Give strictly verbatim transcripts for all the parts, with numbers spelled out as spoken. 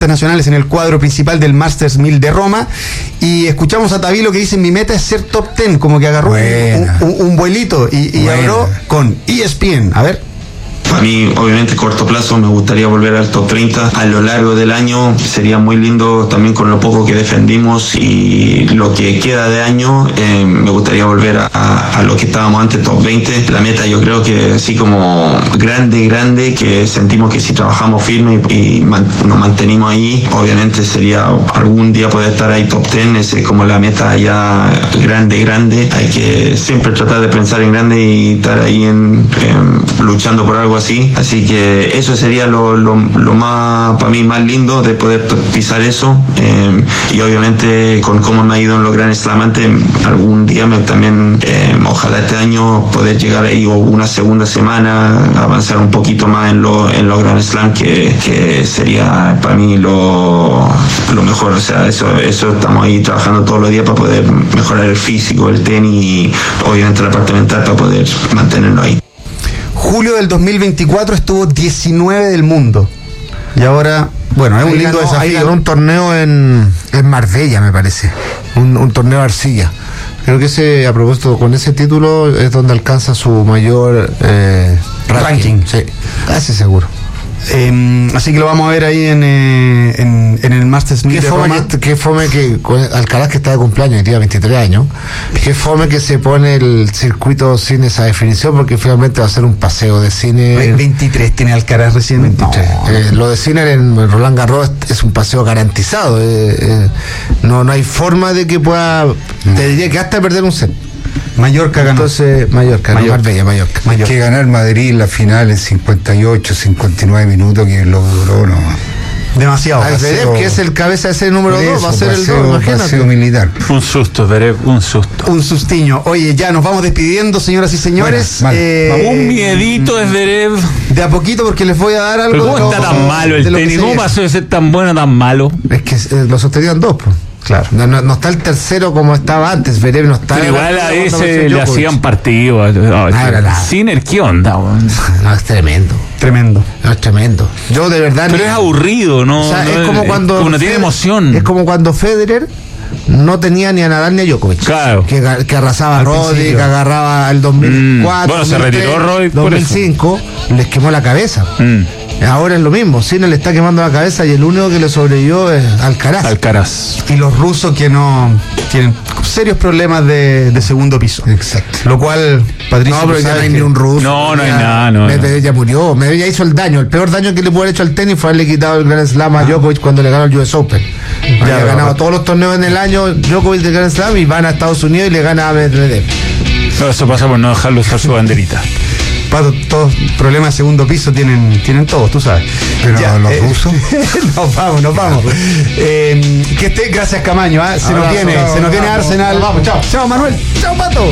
nacionales en el cuadro principal del Masters mil de Roma, y escuchamos a Tabilo que dice: mi meta es ser top diez, como que agarró un, un, un vuelito y, y habló con E S P N. A ver. A mí, obviamente, a corto plazo me gustaría volver al top treinta. A lo largo del año sería muy lindo también con lo poco que defendimos y lo que queda de año. Eh, me gustaría volver a, a, a lo que estábamos antes, top veinte. La meta, yo creo que así como grande, grande, que sentimos que si trabajamos firme y, y man, nos mantenimos ahí, obviamente sería algún día poder estar ahí top diez. Esa es como la meta ya grande, grande. Hay que siempre tratar de pensar en grande y estar ahí en, en, luchando por algo así, así que eso sería lo, lo, lo más, para mí, más lindo de poder pisar eso, eh, y obviamente con cómo me ha ido en los Grand Slam antes, algún día me, también, eh, ojalá este año poder llegar ahí o una segunda semana, avanzar un poquito más en, lo, en los Grand Slam, que, que sería para mí lo, lo mejor. O sea, eso, eso estamos ahí trabajando todos los días para poder mejorar el físico, el tenis y obviamente la parte mental para poder mantenerlo ahí. Julio del dos mil veinticuatro estuvo diecinueve del mundo. Y ahora, bueno, es un ahí lindo ganó, desafío. Ahí ganó un torneo en, en Marbella, me parece. Un, un torneo de arcilla. Creo que ese, a propósito, con ese título es donde alcanza su mayor eh, ranking. ranking. Sí, casi seguro. Eh, así que lo vamos a ver ahí en, eh, en, en el Masters mil de Roma. Que, qué fome que Alcaraz, que está de cumpleaños y tiene veintitrés años, qué fome que se pone el circuito sin esa definición, porque finalmente va a ser un paseo de cine. veintitrés tiene Alcaraz recién. veintitrés. No, eh, lo de Sinner en Roland Garros es un paseo garantizado. Eh, eh, no, no hay forma de que pueda. No. Te diría que hasta perder un set. Mallorca ganó. Entonces, Mallorca, Mallorca. No, Marbella, Mallorca. Hay que ganar Madrid en la final en cincuenta y ocho, cincuenta y nueve minutos, que lo duró, no. Demasiado. Zverev, que es el cabeza de ese número dos, va a ser paseo, el dos, imagínate. Paseo militar. Un susto, Zverev, un susto. Un sustiño. Oye, ya nos vamos despidiendo, señoras y señores. Bueno, eh, vamos, un miedito de Zverev. De a poquito, porque les voy a dar algo. Pero ¿cómo de está lo, tan malo el tenis? ¿Cómo pasó de ser tan bueno a tan malo? Es que eh, lo sostenían dos, pues. Claro. No, no, no está el tercero como estaba antes. Zverev no está. Pero igual a ese le hacían partido. No, no, Sinner, ¿qué onda? No, es tremendo. Tremendo. No, es tremendo. Yo de verdad. Pero no, es aburrido, ¿no? O sea, no es como cuando. Como no tiene emoción. Es como cuando Federer no tenía ni a Nadal ni a Djokovic. Claro. Que, que arrasaba a Rodri, que agarraba el dos mil cuatro. Mm. Bueno, se retiró Rodri. dos mil cinco, les quemó la cabeza. Mm. Ahora es lo mismo, Sinner le está quemando la cabeza y el único que le sobrevivió es Alcaraz. Alcaraz. Y los rusos que no tienen serios problemas de, de segundo piso. Exacto. Lo cual, Patricio, no, pero ya no hay ni un ruso. No, no hay nada. No, Medvedev ya murió. Medvedev ya hizo el daño. El peor daño que le pudo haber hecho al tenis fue haberle quitado el Grand Slam a Djokovic cuando le ganó el U S Open. Ya, ya ha ganado va. todos los torneos en el año Djokovic del Grand Slam y van a Estados Unidos y le gana a Medvedev. No, eso pasa por no dejarlo usar su banderita. Pato, todos problemas de segundo piso tienen, tienen todos, tú sabes. Pero ya, los eh, rusos. Nos vamos, nos vamos. Eh, que esté, gracias Camaño, ¿eh? se, nos viene, chao, se nos viene vamos, Arsenal. Nos vamos, chao. Chao Manuel, chao Pato.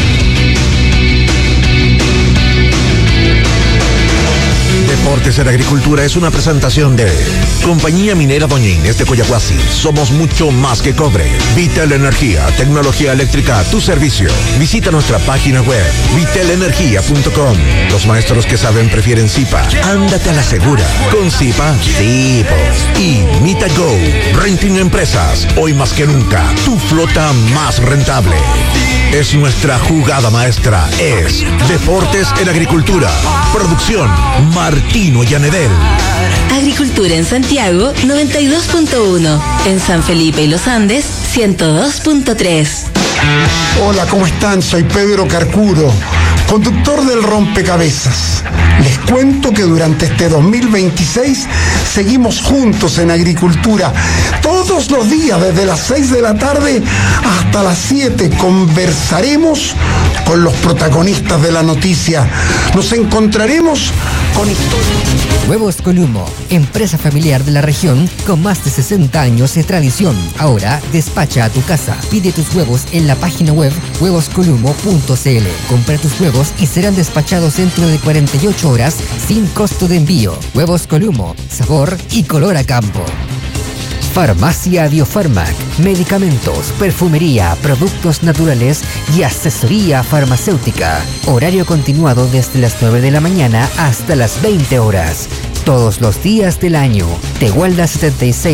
Deportes en Agricultura es una presentación de Compañía Minera Doña Inés de Coyahuasi. Somos mucho más que cobre. Vitel Energía, tecnología eléctrica a tu servicio. Visita nuestra página web vitel energía punto com. Los maestros que saben prefieren Zipa. Ándate a la segura. Con Zipa, sí. Y Mita Go, Renting Empresas. Hoy más que nunca, tu flota más rentable. Es nuestra jugada maestra. Es Deportes en Agricultura. Producción Martino Llanedel. Agricultura en Santiago noventa y dos punto uno. En San Felipe y Los Andes ciento dos punto tres. Hola, ¿cómo están? Soy Pedro Carcuro, conductor del Rompecabezas. Les cuento que durante este dos mil veintiséis seguimos juntos en agricultura. Todos los días, desde las seis de la tarde hasta las siete, conversaremos con los protagonistas de la noticia. Nos encontraremos con historias. Huevos Columo, empresa familiar de la región con más de sesenta años de tradición. Ahora despacha a tu casa. Pide tus huevos en la página web huevos columo punto c l. Compra tus huevos y serán despachados dentro de cuarenta y ocho horas sin costo de envío. Huevos Columo, sabor y color a campo. Farmacia Biofarmac, medicamentos, perfumería, productos naturales y asesoría farmacéutica. Horario continuado desde las nueve de la mañana hasta las veinte horas. todos los días del año. Tegualda setenta y seis